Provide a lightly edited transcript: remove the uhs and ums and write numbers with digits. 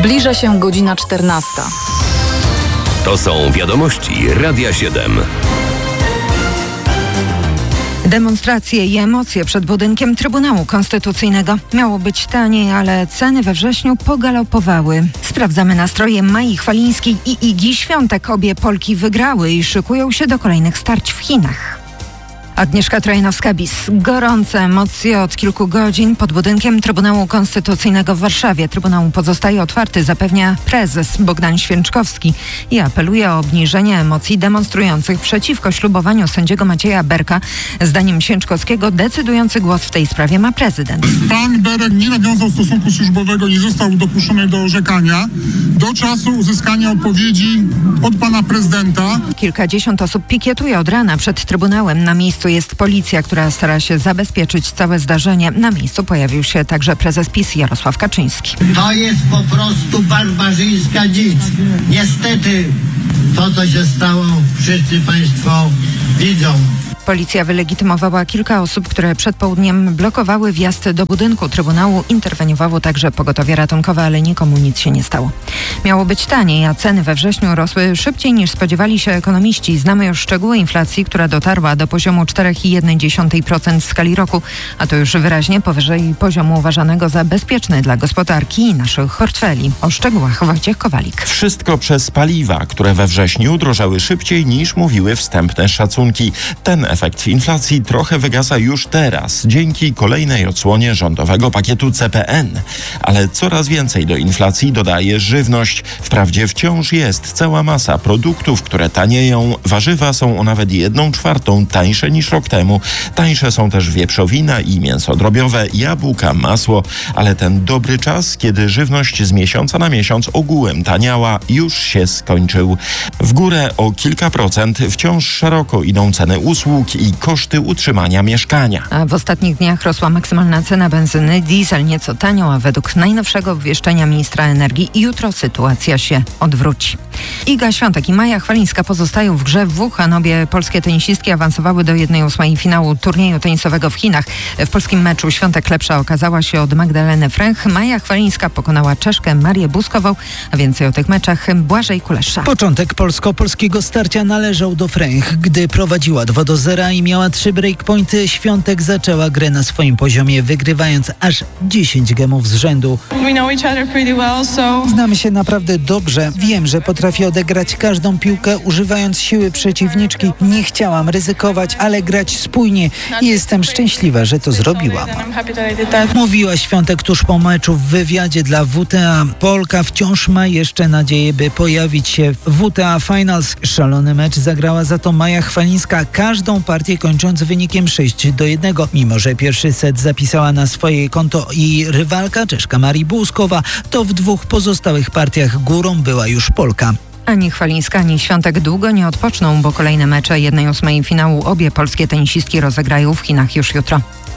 Zbliża się godzina 14. To są wiadomości Radia 7. Demonstracje i emocje przed budynkiem Trybunału Konstytucyjnego. Miało być taniej, ale ceny we wrześniu pogalopowały. Sprawdzamy nastroje Mai Chwalińskiej i Igi Świątek. Obie Polki wygrały i szykują się do kolejnych starć w Chinach. Agnieszka Trojanowska-Bis. Gorące emocje od kilku godzin pod budynkiem Trybunału Konstytucyjnego w Warszawie. Trybunał pozostaje otwarty, zapewnia prezes Bogdan Święczkowski i apeluje o obniżenie emocji demonstrujących przeciwko ślubowaniu sędziego Macieja Berka. Zdaniem Święczkowskiego decydujący głos w tej sprawie ma prezydent. Pan Berek nie nawiązał stosunku służbowego, nie został dopuszczony do orzekania do czasu uzyskania odpowiedzi od pana prezydenta. Kilkadziesiąt osób pikietuje od rana przed Trybunałem. Na miejscu jest policja, która stara się zabezpieczyć całe zdarzenie. Na miejscu pojawił się także prezes PiS Jarosław Kaczyński. To jest po prostu barbarzyńska dzicz. Niestety to, co się stało, wszyscy państwo widzą. Policja wylegitymowała kilka osób, które przed południem blokowały wjazd do budynku Trybunału. Interweniowało także pogotowie ratunkowe, ale nikomu nic się nie stało. Miało być taniej, a ceny we wrześniu rosły szybciej niż spodziewali się ekonomiści. Znamy już szczegóły inflacji, która dotarła do poziomu 4,1% w skali roku, a to już wyraźnie powyżej poziomu uważanego za bezpieczny dla gospodarki i naszych portfeli. O szczegółach Wojciech Kowalik. Wszystko przez paliwa, które we wrześniu drożały szybciej niż mówiły wstępne szacunki. Ten efekt inflacji trochę wygasa już teraz, dzięki kolejnej odsłonie rządowego pakietu CPN. Ale coraz więcej do inflacji dodaje żywność. Wprawdzie wciąż jest cała masa produktów, które tanieją. Warzywa są o nawet 1/4 tańsze niż rok temu. Tańsze są też wieprzowina i mięso drobiowe, jabłka, masło. Ale ten dobry czas, kiedy żywność z miesiąca na miesiąc ogółem taniała, już się skończył. W górę o kilka procent wciąż szeroko idą ceny usług i koszty utrzymania mieszkania. A w ostatnich dniach rosła maksymalna cena benzyny. Diesel nieco tanią, a według najnowszego obwieszczenia ministra energii jutro sytuacja się odwróci. Iga Świątek i Maja Chwalińska pozostają w grze w WUCH. Obie polskie tenisistki awansowały do 1/8 finału turnieju tenisowego w Chinach. W polskim meczu Świątek lepsza okazała się od Magdaleny Fręch. Maja Chwalińska pokonała Czeszkę Marię Buskową. A więcej o tych meczach Błażej Kulesza. Początek polskiego starcia należał do Fręch. Gdy prowadziła 2-0 i miała 3 breakpointy, Świątek zaczęła grę na swoim poziomie, wygrywając aż 10 gemów z rzędu. Znamy się naprawdę dobrze. Wiem, że potrafię odegrać każdą piłkę, używając siły przeciwniczki. Nie chciałam ryzykować, ale grać spójnie i jestem szczęśliwa, że to zrobiłam. Mówiła Świątek tuż po meczu w wywiadzie dla WTA. Polka wciąż ma jeszcze nadzieję, by pojawić się w WTA Finals. Szalony mecz zagrała za to Maja Chwalińska, każdą partię kończąc wynikiem 6-1. Mimo że pierwszy set zapisała na swoje konto i rywalka Czeszka Marii Buskowa, to w 2 pozostałych partiach górą była już Polka. Ani Chwalińska, ani Świątek długo nie odpoczną, bo kolejne mecze 1/8 finału obie polskie tenisistki rozegrają w Chinach już jutro.